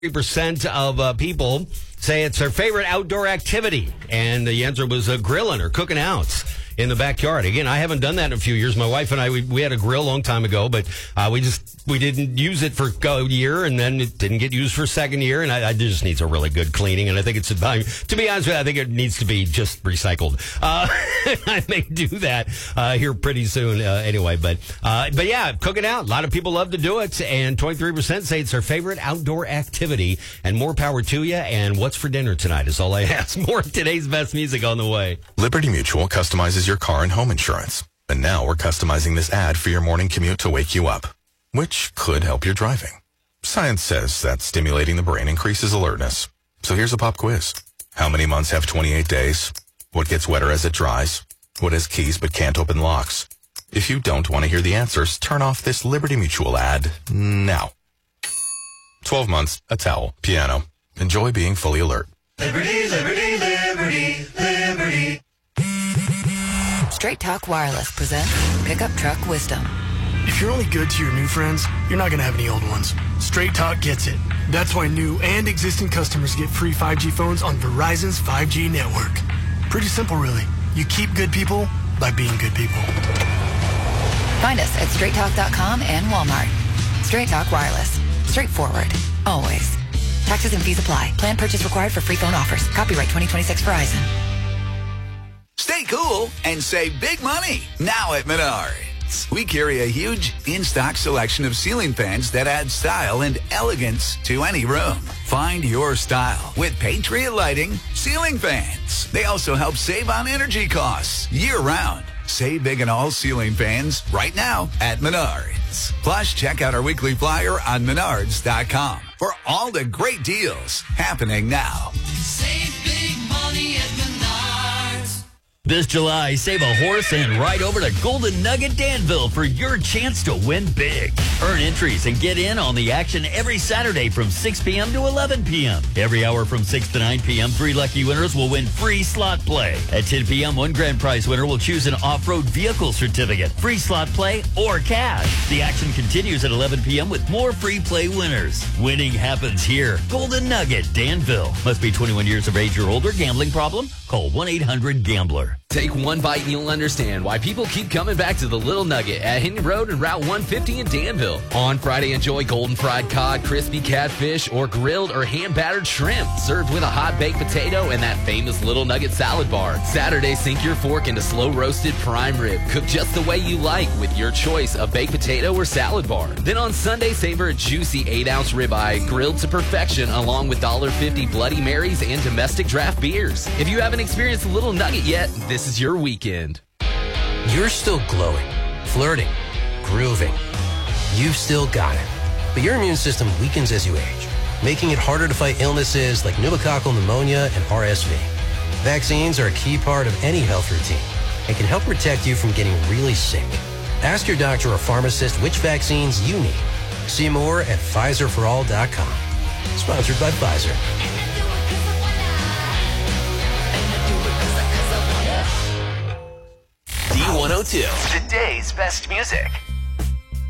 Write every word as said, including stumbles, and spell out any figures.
three percent of uh, people say it's their favorite outdoor activity, and the answer was uh, grilling or cooking out in the backyard. Again, I haven't done that in a few years. My wife and I, we, we had a grill a long time ago, but uh, we just we didn't use it for a year, and then it didn't get used for a second year, and I, I it just needs a really good cleaning. And I think it's about, to be honest with you, I think it needs to be just recycled. Uh, I may do that uh, here pretty soon, uh, anyway. But uh, but yeah, cooking out. A lot of people love to do it, and twenty-three percent say it's their favorite outdoor activity. And more power to you. And what's for dinner tonight is all I ask. More of today's best music on the way. Liberty Mutual customizes your car and home insurance. And now we're customizing this ad for your morning commute to wake you up, which could help your driving. Science says that stimulating the brain increases alertness. So here's a pop quiz. How many months have twenty-eight days? What gets wetter as it dries? What has keys but can't open locks? If you don't want to hear the answers, turn off this Liberty Mutual ad now. twelve months, a towel, piano. Enjoy being fully alert. Liberty, liberty, liberty, liberty. Straight Talk Wireless presents Pickup Truck Wisdom. If you're only good to your new friends, you're not going to have any old ones. Straight Talk gets it. That's why new and existing customers get free five G phones on Verizon's five G network. Pretty simple, really. You keep good people by being good people. Find us at straight talk dot com and Walmart. Straight Talk Wireless. Straightforward. Always. Taxes and fees apply. Plan purchase required for free phone offers. Copyright twenty twenty-six Verizon. Stay cool and save big money now at Menards. We carry a huge in-stock selection of ceiling fans that add style and elegance to any room. Find your style with Patriot Lighting ceiling fans. They also help save on energy costs year-round. Save big on all ceiling fans right now at Menards. Plus, check out our weekly flyer on menards dot com for all the great deals happening now. Save big money at Menards. This July, save a horse and ride over to Golden Nugget Danville for your chance to win big. Earn entries and get in on the action every Saturday from six p.m. to eleven p.m. Every hour from six to nine p.m., three lucky winners will win free slot play. At ten p.m., one grand prize winner will choose an off-road vehicle certificate, free slot play, or cash. The action continues at eleven p.m. with more free play winners. Winning happens here. Golden Nugget Danville. Must be twenty-one years of age or older. Gambling problem? Call one eight hundred gambler. Take one bite and you'll understand why people keep coming back to the Little Nugget at Henry Road and Route one fifty in Danville. On Friday, enjoy golden fried cod, crispy catfish, or grilled or hand-battered shrimp served with a hot baked potato and that famous Little Nugget salad bar. Saturday, sink your fork into slow-roasted prime rib, cooked just the way you like with your choice of baked potato or salad bar. Then on Sunday, savor a juicy eight-ounce ribeye grilled to perfection along with one dollar fifty Bloody Marys and domestic draft beers. If you haven't experienced the Little Nugget yet, this is your weekend. You're still glowing, flirting, grooving. You've still got it. But your immune system weakens as you age, making it harder to fight illnesses like pneumococcal pneumonia and R S V. Vaccines are a key part of any health routine and can help protect you from getting really sick. Ask your doctor or pharmacist which vaccines you need. See more at Pfizer for all dot com. Sponsored by Pfizer. D one oh two, today's best music.